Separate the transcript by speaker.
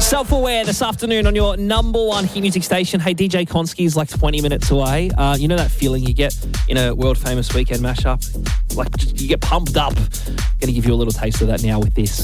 Speaker 1: Self-Aware this afternoon on your number one hit music station. Hey, DJ Konski is like 20 minutes away. You know that feeling you get in a world-famous weekend mashup? Like, you get pumped up. Going to give you a little taste of that now with this.